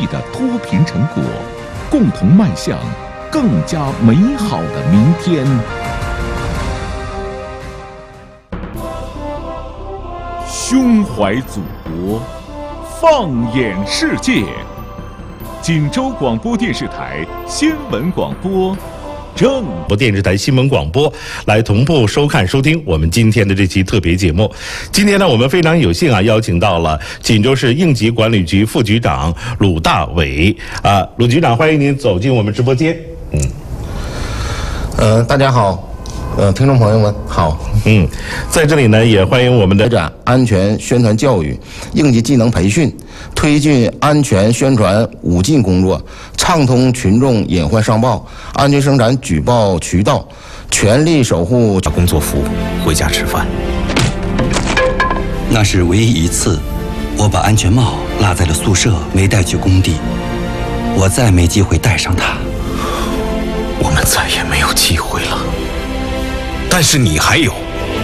的脱贫成果，共同迈向更加美好的明天。胸怀祖国，放眼世界。锦州广播电视台新闻广播， 电视台新闻广播来同步收看收听我们今天的这期特别节目。今天呢，我们非常有幸邀请到了锦州市应急管理局副局长鲁大伟鲁局长，欢迎您走进我们直播间。 大家好。听众朋友们好。 在这里呢，也欢迎我们的开展安全宣传教育、应急技能培训，推进安全宣传5进工作，畅通群众隐患上报、安全生产举报渠道，全力守护工作服回家吃饭。那是唯一一次，我把安全帽落在了宿舍，没带去工地，我再没机会戴上它。我们再也没有机会了。但是你还有，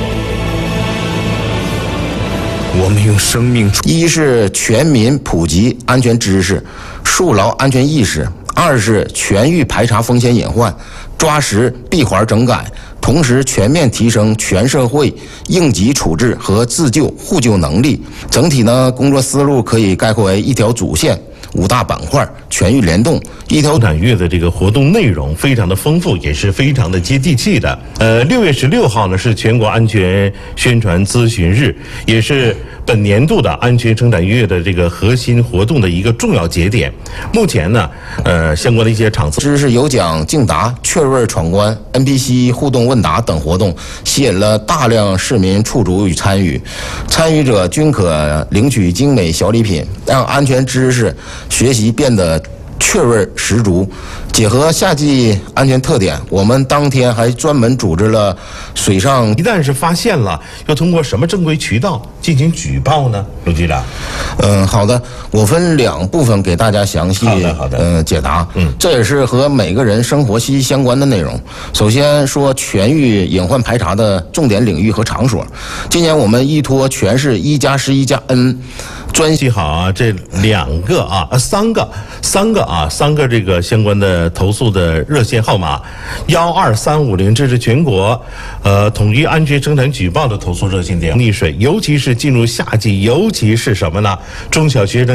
我们用生命。 一是全民普及安全知识，树牢安全意识；二是全域排查风险隐患，抓实闭环整改，同时全面提升全社会应急处置和自救互救能力。整体呢，工作思路可以概括为一条主线、5大板块，全域联动。一条生产月的这个活动内容非常的丰富，也是非常的接地气的。6月16号呢是全国安全宣传咨询日，也是本年度的安全生产月的这个核心活动的一个重要节点。目前呢，相关的一些场次， 知识有奖竞答、趣味闯关、NPC 互动问答等活动，吸引了大量市民触足与参与。参与者均可领取精美小礼品，让安全知识学习变得趣味十足。结合夏季安全特点，我们当天还专门组织了水上。 一旦是发现了，要通过什么正规渠道进行举报呢？鲁局长。 好的，我分2部分给大家详细解答。这也是和每个人生活息息相关的内容。首先说全域隐患排查的重点领域和场所。今年我们依托全市1+11+N。 记好这3个这个相关的投诉的热线号码，12350，这是全国统一安全生产举报的投诉热线电话。溺水，尤其是进入夏季，尤其是什么呢？中小学生。